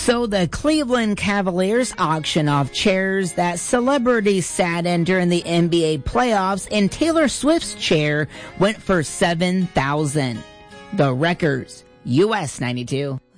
So the Cleveland Cavaliers auction off chairs that celebrities sat in during the NBA playoffs, and Taylor Swift's chair went for $7,000. The Wreckers, US 92.